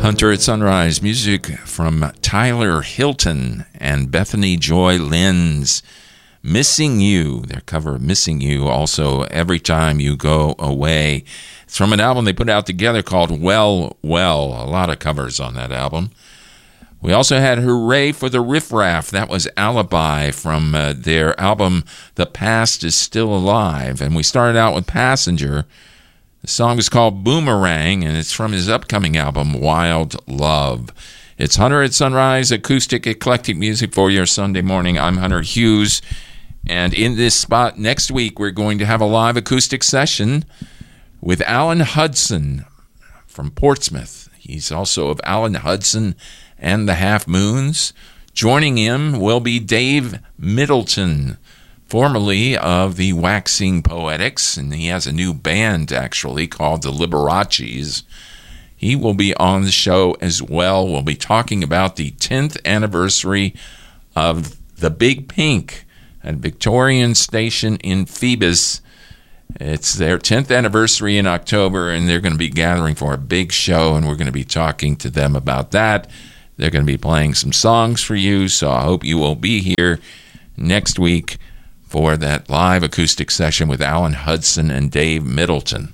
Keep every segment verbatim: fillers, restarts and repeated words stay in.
Hunter at Sunrise, music from Tyler Hilton and Bethany Joy Lenz. Missing You, their cover of Missing You, also Every Time You Go Away. It's from an album they put out together called Well, Well. A lot of covers on that album. We also had Hooray for the Riff Raff. That was Alibi from uh, their album The Past Is Still Alive. And we started out with Passenger. The song is called Boomerang, and it's from his upcoming album, Wild Love. It's Hunter at Sunrise, acoustic, eclectic music for your Sunday morning. I'm Hunter Hughes, and in this spot next week, we're going to have a live acoustic session with Alan Hudson from Portsmouth. He's also of Alan Hudson and the Half Moons. Joining him will be Dave Middleton, formerly of the Waxing Poetics, and he has a new band, actually, called the Liberaces. He will be on the show as well. We'll be talking about the tenth anniversary of the Big Pink at Victorian Station in Phoebus. It's their tenth anniversary in October, and they're going to be gathering for a big show, and we're going to be talking to them about that. They're going to be playing some songs for you, so I hope you will be here next week for that live acoustic session with Alan Hudson and Dave Middleton.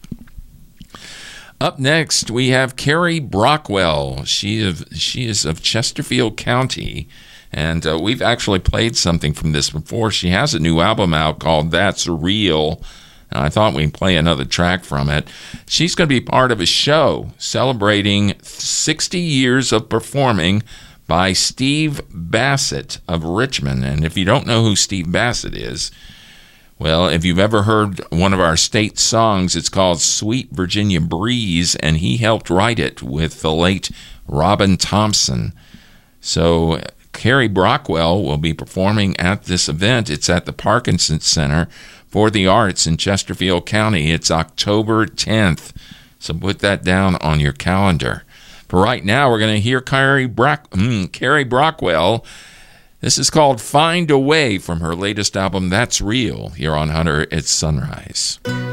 Up next, we have Carrie Brockwell. She is, she is of Chesterfield County, and uh, we've actually played something from this before. She has a new album out called That's Real, and I thought we'd play another track from it. She's going to be part of a show celebrating sixty years of performing by Steve Bassett of Richmond. And if you don't know who Steve Bassett is, well, if you've ever heard one of our state songs, it's called Sweet Virginia Breeze, and he helped write it with the late Robin Thompson. So Carrie Brockwell will be performing at this event. It's at the Parkinson Center for the Arts in Chesterfield County. It's October tenth, so put that down on your calendar. For right now, we're going to hear Carrie, Brock, mm, Carrie Brockwell. This is called Find a Way from her latest album, That's Real, here on Hunter at Sunrise.